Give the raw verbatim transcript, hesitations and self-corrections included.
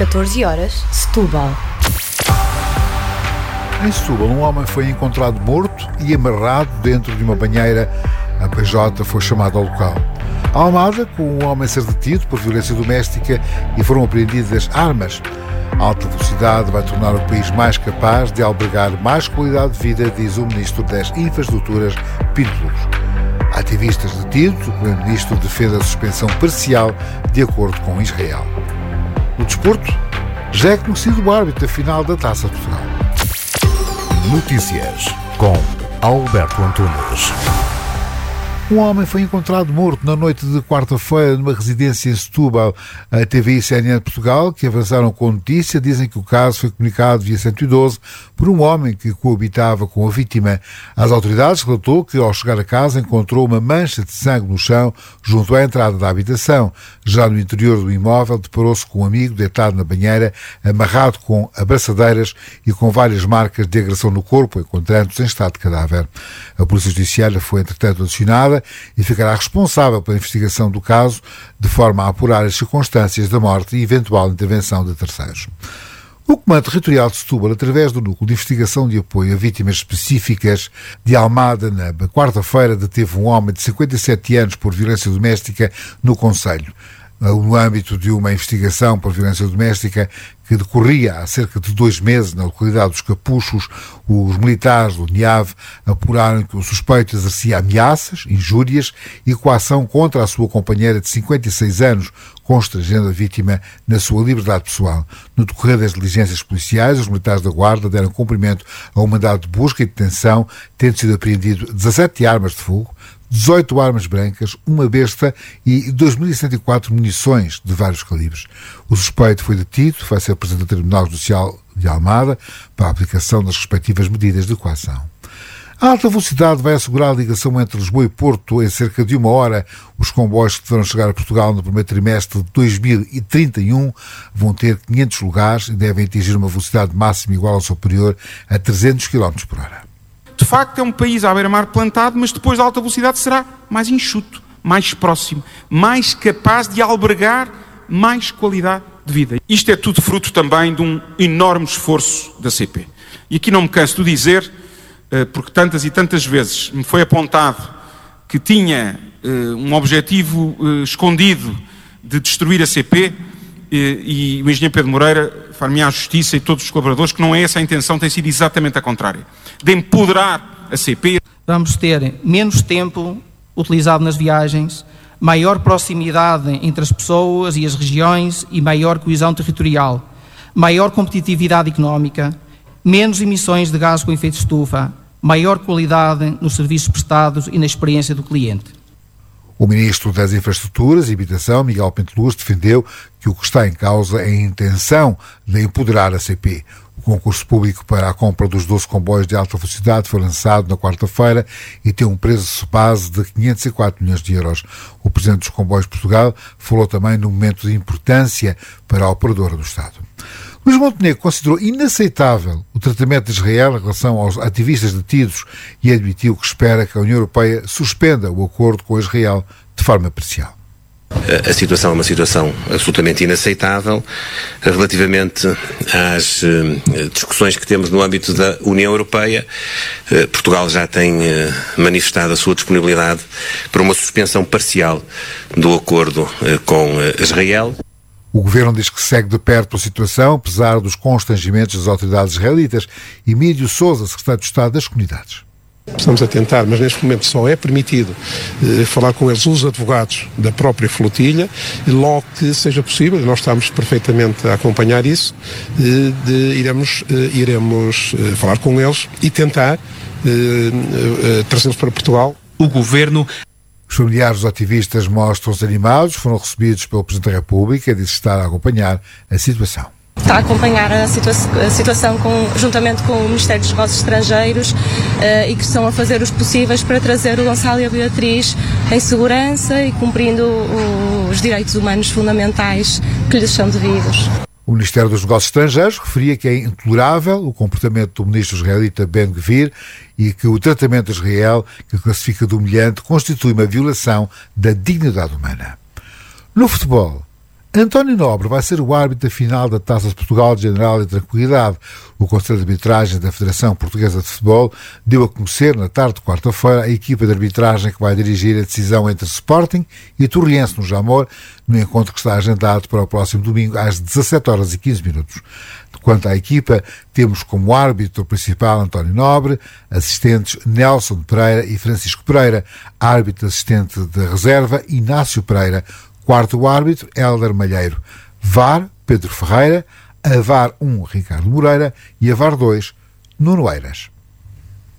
catorze horas, Setúbal. Em Setúbal, um homem foi encontrado morto e amarrado dentro de uma banheira. A P J foi chamada ao local. A Almada, com um homem a ser detido por violência doméstica e foram apreendidas armas. A alta velocidade vai tornar o país mais capaz de albergar mais qualidade de vida, diz o Ministro das Infraestruturas, Pinto Luz. Ativistas detidos, o Primeiro-Ministro defende a suspensão parcial de acordo com Israel. No desporto, já é conhecido o árbitro da final da Taça de Portugal. Notícias com Alberto Antunes. Um homem foi encontrado morto na noite de quarta-feira numa residência em Setúbal. A T V I e C N N de Portugal, que avançaram com a notícia, dizem que o caso foi comunicado via cento e doze por um homem que coabitava com a vítima. As autoridades relatou que, ao chegar a casa, encontrou uma mancha de sangue no chão junto à entrada da habitação. Já no interior do imóvel, deparou-se com um amigo deitado na banheira, amarrado com abraçadeiras e com várias marcas de agressão no corpo, encontrando-se em estado de cadáver. A Polícia Judiciária foi, entretanto, acionada e ficará responsável pela investigação do caso, de forma a apurar as circunstâncias da morte e eventual intervenção de terceiros. O Comando Territorial de Setúbal, através do Núcleo de Investigação de Apoio a Vítimas Específicas de Almada, na quarta-feira deteve um homem de cinquenta e sete anos por violência doméstica no concelho. No âmbito de uma investigação por violência doméstica que decorria há cerca de dois meses na localidade dos Capuchos, os militares do NIAV apuraram que o suspeito exercia ameaças, injúrias e coação contra a sua companheira de cinquenta e seis anos, constrangendo a vítima na sua liberdade pessoal. No decorrer das diligências policiais, os militares da Guarda deram cumprimento a um mandado de busca e detenção, tendo sido apreendido dezassete armas de fogo, dezoito armas brancas, uma besta e dois mil cento e quatro munições de vários calibres. O suspeito foi detido, vai ser apresentado ao Tribunal Judicial de Almada para a aplicação das respectivas medidas de coação. A alta velocidade vai assegurar a ligação entre Lisboa e Porto em cerca de uma hora. Os comboios que deverão chegar a Portugal no primeiro trimestre de dois mil e trinta e um vão ter quinhentos lugares e devem atingir uma velocidade máxima igual ou superior a trezentos quilómetros por hora. De facto, é um país à beira-mar plantado, mas depois da alta velocidade será mais enxuto, mais próximo, mais capaz de albergar mais qualidade de vida. Isto é tudo fruto também de um enorme esforço da C P. E aqui não me canso de dizer, porque tantas e tantas vezes me foi apontado que tinha um objetivo escondido de destruir a C P, e o engenheiro Pedro Moreira far-me à justiça e todos os colaboradores que não é essa a intenção, tem sido exatamente a contrária, de empoderar a C P. Vamos ter menos tempo utilizado nas viagens, maior proximidade entre as pessoas e as regiões e maior coesão territorial, maior competitividade económica, menos emissões de gases com efeito de estufa, maior qualidade nos serviços prestados e na experiência do cliente. O Ministro das Infraestruturas e Habitação, Miguel Pinto Luz, defendeu que o que está em causa é a intenção de empoderar a C P. O concurso público para a compra dos doze comboios de alta velocidade foi lançado na quarta-feira e tem um preço base de quinhentos e quatro milhões de euros. O Presidente dos Comboios de Portugal falou também no momento de importância para a operadora do Estado. Luís Montenegro considerou inaceitável o tratamento de Israel em relação aos ativistas detidos e admitiu que espera que a União Europeia suspenda o acordo com Israel de forma parcial. A situação é uma situação absolutamente inaceitável relativamente às discussões que temos no âmbito da União Europeia. Portugal já tem manifestado a sua disponibilidade para uma suspensão parcial do acordo com Israel. O governo diz que segue de perto a situação, apesar dos constrangimentos das autoridades israelitas. Emílio Sousa, secretário de Estado das Comunidades. Estamos a tentar, mas neste momento só é permitido eh, falar com eles os advogados da própria flotilha, e logo que seja possível, nós estamos perfeitamente a acompanhar isso, eh, de, iremos, eh, iremos eh, falar com eles e tentar eh, eh, trazê-los para Portugal. O governo... Os familiares dos ativistas mostram-se animados, foram recebidos pelo Presidente da República e disse estar a acompanhar a situação. Está a acompanhar a, situa a situação com, juntamente com o Ministério dos Negócios Estrangeiros uh, e que estão a fazer os possíveis para trazer o Gonçalo e a Beatriz em segurança e cumprindo o, os direitos humanos fundamentais que lhes são devidos. O Ministério dos Negócios Estrangeiros referia que é intolerável o comportamento do ministro israelita Ben-Gvir e que o tratamento de Israel, que classifica de humilhante, constitui uma violação da dignidade humana. No futebol, António Nobre vai ser o árbitro da final da Taça de Portugal de General e Tranquilidade. O Conselho de Arbitragem da Federação Portuguesa de Futebol deu a conhecer, na tarde de quarta-feira, a equipa de arbitragem que vai dirigir a decisão entre Sporting e Torriense no Jamor, no encontro que está agendado para o próximo domingo às dezassete horas e quinze minutos. Quanto à equipa, temos como árbitro principal António Nobre, assistentes Nelson Pereira e Francisco Pereira, árbitro assistente de reserva Inácio Pereira, quarto árbitro Hélder Malheiro, V A R Pedro Ferreira, a V A R um Ricardo Moreira e a V A R dois Nuno Eiras.